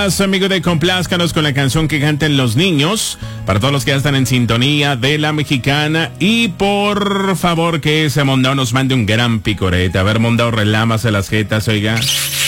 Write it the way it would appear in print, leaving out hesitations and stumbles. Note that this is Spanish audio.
Amigo de Complázcanos con la canción que canten los niños, para todos los que ya están en sintonía de La Mexicana. Y por favor que ese Mondao nos mande un gran picorete. A ver, Mondao, relámase las jetas, oiga.